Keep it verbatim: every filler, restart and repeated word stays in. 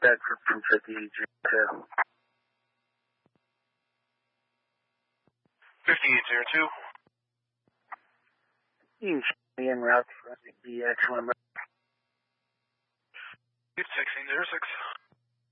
Bedford from fifty-eight zero two. fifty-eight zero two. You can show me en route for the X one. sixteen zero six.